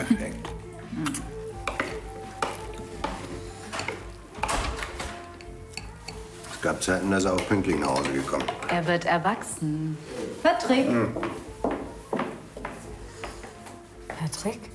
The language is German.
Perfekt. Es gab Zeiten, da ist er auch pünktlich nach Hause gekommen. Er wird erwachsen. Patrick? Patrick?